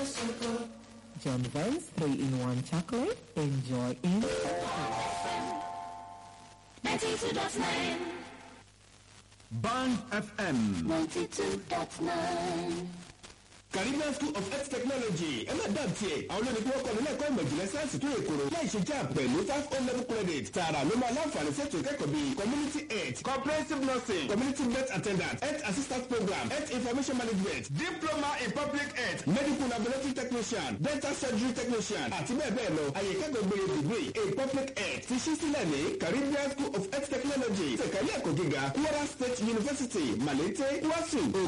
John Vance 3-in-1 chocolate. Enjoy in 92.9 Band FM 92.9. Caribbean School of Health Technology MDATE àwọn olórí tí wọ́n kọ́ nílẹ̀ ẹ̀kọ́ ìmọ̀ ìjìnlẹ̀ sáyẹ́nsì tó èkóró láì ṣe jam pẹ̀lú 5-level credit tààrà ló máa láǹfààní sẹ́tò ìkẹ́kọ̀ọ́ bíi community health, comprehensive nursing, community birth attendant, health assistance program, health information management, diploma in public health, medical laboratory technician, dental surgery technician àti bẹ́ẹ̀ bẹ́ẹ̀ lọ. Àyè ìkẹ́kọ̀ọ́ gbére degree in public health ti ṣí sílẹ̀ ní Caribbean School of Health Technology ṣèkálẹ̀ ẹ̀kọ́ gíga Kwara State University Malete Kwasu.